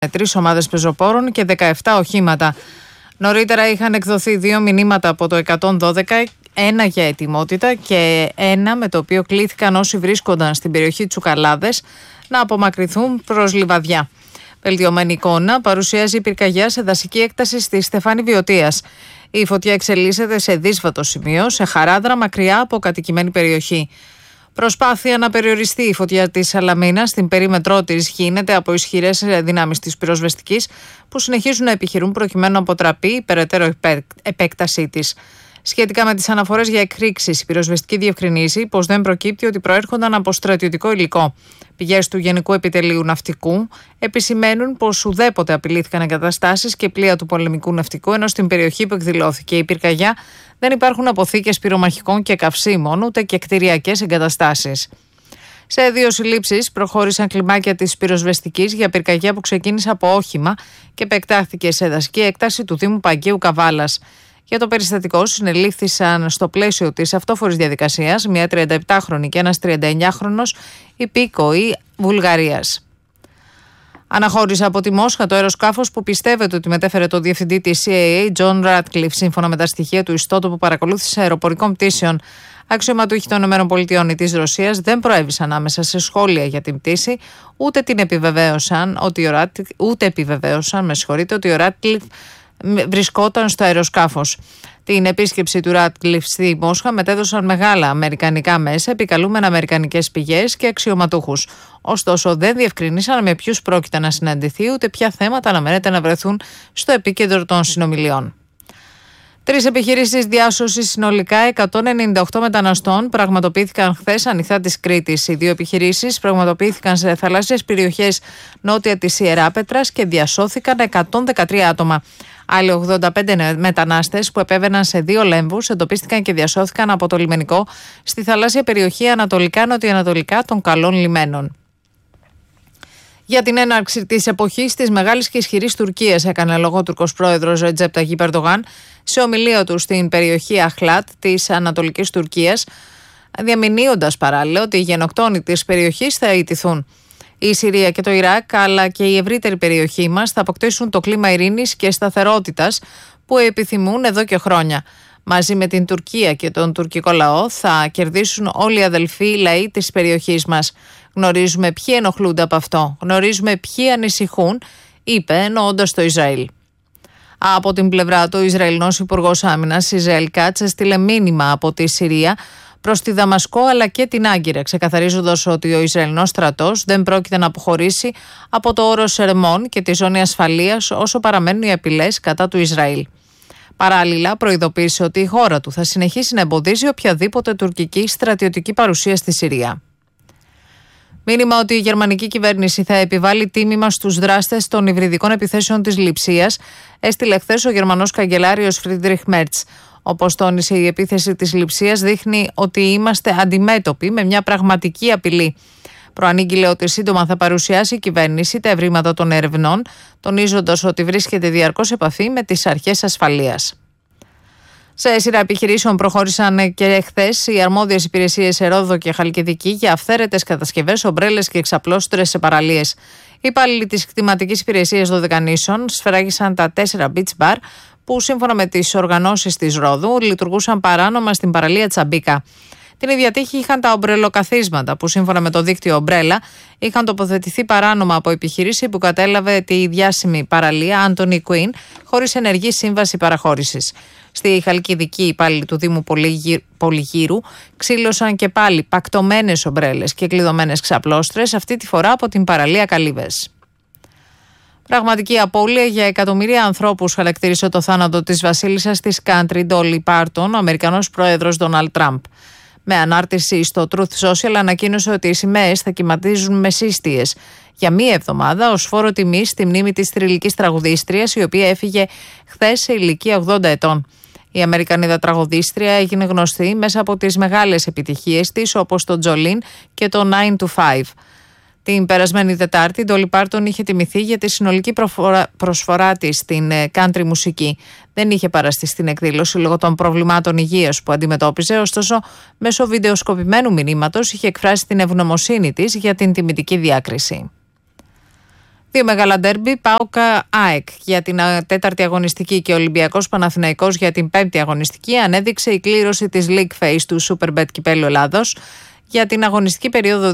3 ομάδες πεζοπόρων και 17 οχήματα. Νωρίτερα είχαν εκδοθεί 2 μηνύματα από το 112, ένα για ετοιμότητα και ένα με το οποίο κλήθηκαν όσοι βρίσκονταν στην περιοχή Τσουκαλάδες να απομακρυνθούν προς Λιβαδιά. Βελτιωμένη εικόνα παρουσιάζει η πυρκαγιά σε δασική έκταση στη Στεφάνη Βιωτίας. Η φωτιά εξελίσσεται σε δύσβατο σημείο, σε χαράδρα μακριά από κατοικημένη περιοχή. Προσπάθεια να περιοριστεί η φωτιά της Σαλαμίνας στην περίμετρό της γίνεται από ισχυρές δυνάμεις της πυροσβεστικής που συνεχίζουν να επιχειρούν προκειμένου να αποτραπεί η περαιτέρω επέκτασή της. Σχετικά με τις αναφορές για εκρήξεις, η πυροσβεστική διευκρινίζει πως δεν προκύπτει ότι προέρχονταν από στρατιωτικό υλικό. Πηγές του Γενικού Επιτελείου Ναυτικού επισημαίνουν πως ουδέποτε απειλήθηκαν εγκαταστάσεις και πλοία του πολεμικού ναυτικού, ενώ στην περιοχή που εκδηλώθηκε η πυρκαγιά δεν υπάρχουν αποθήκες πυρομαχικών και καυσίμων, ούτε και κτηριακές εγκαταστάσεις. Σε 2 συλλήψεις προχώρησαν κλιμάκια της πυροσβεστικής για πυρκαγιά που ξεκίνησε από όχημα και επεκτάχθηκε σε δασική έκταση του Δήμου Παγκαίου Καβάλας. Για το περιστατικό συνελήφθησαν στο πλαίσιο της αυτόφορης διαδικασίας μια 37χρονη και ένας 39χρονος υπήκοοι Βουλγαρίας. Αναχώρησε από τη Μόσχα το αεροσκάφος που πιστεύεται ότι μετέφερε το διευθυντή της CIA, John Ratcliffe, σύμφωνα με τα στοιχεία του ιστότοπου παρακολούθησης αεροπορικών πτήσεων. Αξιωματούχοι των ΗΠΑ ή της Ρωσίας δεν προέβησαν άμεσα σε σχόλια για την πτήση, ούτε επιβεβαίωσαν ότι ο Ratcliffe βρισκόταν στο αεροσκάφος. Την επίσκεψη του Ράτκλιφ στη Μόσχα μετέδωσαν μεγάλα αμερικανικά μέσα, επικαλούμενα αμερικανικές πηγές και αξιωματούχους. Ωστόσο, δεν διευκρινίσαν με ποιους πρόκειται να συναντηθεί, ούτε ποια θέματα αναμένεται να βρεθούν στο επίκεντρο των συνομιλιών. 3 επιχειρήσεις διάσωσης συνολικά 198 μεταναστών πραγματοποιήθηκαν χθες ανοιχτά της Κρήτης. Οι 2 επιχειρήσεις πραγματοποιήθηκαν σε θαλάσσιες περιοχές νότια της Ιεράπετρας και διασώθηκαν 113 άτομα. Άλλοι 85 μετανάστες που επέβαιναν σε 2 λέμβους εντοπίστηκαν και διασώθηκαν από το λιμενικό στη θαλάσσια περιοχή ανατολικά-νοτιοανατολικά των Καλών Λιμένων. Για την έναρξη της εποχής της μεγάλης και ισχυρής Τουρκίας, έκανε λόγο ο Τουρκός πρόεδρος Ρετζέπ Ταγιπ Ερντογάν σε ομιλία του στην περιοχή Αχλάτ της Ανατολικής Τουρκίας, διαμηνύοντας παράλληλα ότι οι γενοκτόνοι της περιοχής θα ιτηθούν. Η Συρία και το Ιράκ, αλλά και η ευρύτερη περιοχή μας, θα αποκτήσουν το κλίμα ειρήνης και σταθερότητας που επιθυμούν εδώ και χρόνια. Μαζί με την Τουρκία και τον τουρκικό λαό θα κερδίσουν όλοι οι αδελφοί λαοί της περιοχής μας. Γνωρίζουμε ποιοι ενοχλούνται από αυτό. Γνωρίζουμε ποιοι ανησυχούν, είπε, εννοώντας το Ισραήλ. Από την πλευρά του, ο Ισραηλινός Υπουργός Άμυνας, Ιζραήλ Κάτς, έστειλε μήνυμα από τη Συρία προς τη Δαμασκό αλλά και την Άγκυρα, ξεκαθαρίζοντας ότι ο Ισραηλινός στρατός δεν πρόκειται να αποχωρήσει από το όρος Ερεμών και τη ζώνη ασφαλείας όσο παραμένουν οι απειλές κατά του Ισραήλ. Παράλληλα, προειδοποίησε ότι η χώρα του θα συνεχίσει να εμποδίζει οποιαδήποτε τουρκική στρατιωτική παρουσία στη Συρία. Μήνυμα ότι η γερμανική κυβέρνηση θα επιβάλλει τίμημα στους δράστες των υβριδικών επιθέσεων της Λειψίας έστειλε χθες ο Γερμανός καγκελάριος Φρίντριχ Μέρτς. Όπως τόνισε, η επίθεση της Λειψίας δείχνει ότι είμαστε αντιμέτωποι με μια πραγματική απειλή. Προανήγγειλε ότι σύντομα θα παρουσιάσει η κυβέρνηση τα ευρήματα των ερευνών, τονίζοντας ότι βρίσκεται διαρκώς σε επαφή με τις αρχές ασφαλείας. Σε σειρά επιχειρήσεων προχώρησαν και χθες οι αρμόδιες υπηρεσίες σε Ρόδο και Χαλκιδική για αυθαίρετες κατασκευές, ομπρέλες και εξαπλώστρες σε παραλίες. Οι υπάλληλοι της κτηματικής υπηρεσίας Δωδεκανήσων σφράγισαν τα 4 beach bar που σύμφωνα με τις οργανώσεις της Ρόδου λειτουργούσαν παράνομα στην παραλία Τσαμπίκα. Την ίδια τύχη είχαν τα ομπρελοκαθίσματα που σύμφωνα με το δίκτυο Ομπρέλα είχαν τοποθετηθεί παράνομα από επιχείρηση που κατέλαβε τη διάσημη παραλία Anthony Quinn χωρίς ενεργή σύμβαση παραχώρησης. Στη Χαλκιδική, οι υπάλληλοι του Δήμου Πολυγύρου ξύλωσαν και πάλι πακτωμένες ομπρέλες και κλειδωμένες ξαπλώστρες, αυτή τη φορά από την παραλία Καλύβες. Πραγματική απώλεια για εκατομμύρια ανθρώπους, χαρακτήρισε το θάνατο της βασίλισσας της country Dolly Parton, ο Αμερικανός πρόεδρος Donald Trump. Με ανάρτηση στο Truth Social ανακοίνωσε ότι οι σημαίες θα κυματίζουν μεσίστιες για μία εβδομάδα ως φόρο τιμής στη μνήμη της θρυλικής τραγουδίστριας, η οποία έφυγε χθες σε ηλικία 80 ετών. Η Αμερικανίδα τραγουδίστρια έγινε γνωστή μέσα από τις μεγάλες επιτυχίες της όπως το Jolene και το 9 to 5. Την περασμένη Τετάρτη, η Dolly Parton είχε τιμηθεί για τη συνολική προσφορά της στην country μουσική. Δεν είχε παραστεί στην εκδήλωση λόγω των προβλημάτων υγείας που αντιμετώπιζε, ωστόσο μέσω βιντεοσκοπημένου μηνύματος είχε εκφράσει την ευγνωμοσύνη της για την τιμητική διάκριση. Δύο μεγάλα ντέρμπι, ΠΑΟΚ ΑΕΚ για την 4η αγωνιστική και Ολυμπιακός Παναθηναϊκός για την 5η αγωνιστική, ανέδειξε η κλήρωση της League Phase του Superbet Κυπέλλου Ελλάδος για την αγωνιστική περίοδο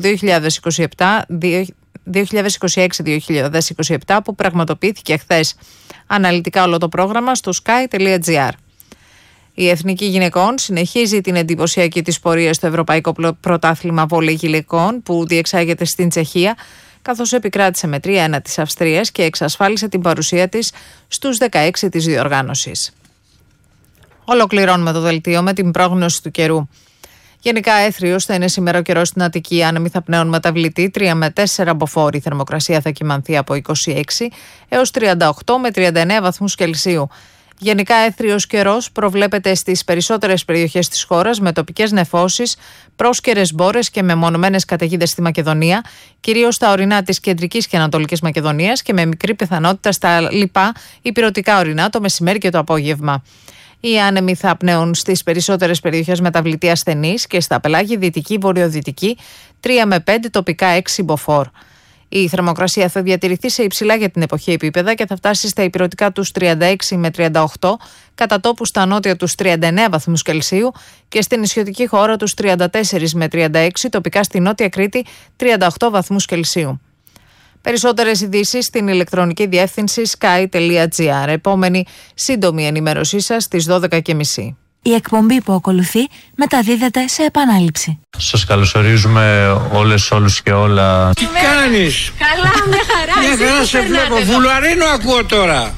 2026-2027 που πραγματοποιήθηκε χθες. Αναλυτικά όλο το πρόγραμμα στο sky.gr. Η Εθνική Γυναικών συνεχίζει την εντυπωσιακή της πορεία στο Ευρωπαϊκό Πρωτάθλημα Βόλεϊ Γυναικών που διεξάγεται στην Τσεχία, καθώς επικράτησε με 3-1 της Αυστρίας και εξασφάλισε την παρουσία της στους 16 της διοργάνωσης. Ολοκληρώνουμε το δελτίο με την πρόγνωση του καιρού. Γενικά έθριος θα είναι σήμερα ο καιρός στην Αττική, άνεμοι θα πνέουν μεταβλητή, 3 με 4 μποφόρ. Η θερμοκρασία θα κυμανθεί από 26 έως 38 με 39 βαθμούς Κελσίου. Γενικά έθριος καιρός προβλέπεται στις περισσότερες περιοχές της χώρας με τοπικές νεφώσεις, πρόσκαιρες μπόρες και μεμονωμένες καταιγίδες στη Μακεδονία, κυρίως στα ορεινά της κεντρικής και ανατολικής Μακεδονίας και με μικρή πιθανότητα στα λοιπά ηπειρωτικά ορεινά το μεσημέρι και το απόγευμα. Οι άνεμοι θα πνέουν στις περισσότερες περιοχές μεταβλητή ασθενής και στα πελάγη δυτική, βορειοδυτική, 3 με 5 τοπικά 6 μποφόρ. Η θερμοκρασία θα διατηρηθεί σε υψηλά για την εποχή επίπεδα και θα φτάσει στα ηπειρωτικά τους 36 με 38, κατά τόπου στα νότια τους 39 βαθμούς Κελσίου και στην νησιωτική χώρα τους 34 με 36, τοπικά στη Νότια Κρήτη 38 βαθμούς Κελσίου. Περισσότερες ειδήσεις στην ηλεκτρονική διεύθυνση sky.gr. Επόμενη σύντομη ενημέρωσή σας στις 12.30. Η εκπομπή που ακολουθεί μεταδίδεται σε επανάληψη. Σας καλωσορίζουμε όλους και όλα. Τι κάνεις? Καλά, μια χαρά. Μια χαρά σε βλέπω. Βουλαρίνο ακούω τώρα.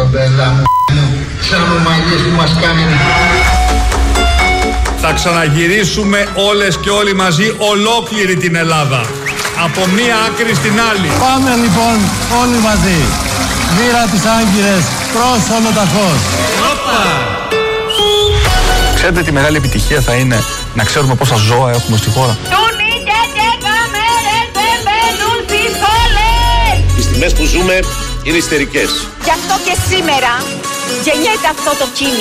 Θα ξαναγυρίσουμε όλες και όλοι μαζί ολόκληρη την Ελλάδα. Από μία άκρη στην άλλη. Πάμε λοιπόν όλοι μαζί. Μοίρα τις Άγκυρες προς Ολοταχώς. Ξέρετε τι μεγάλη επιτυχία θα είναι να ξέρουμε πόσα ζώα έχουμε στη χώρα. Οι στιγμές που ζούμε είναι ιστερικές. Γι' αυτό και σήμερα γεννιέται αυτό το κίνημα.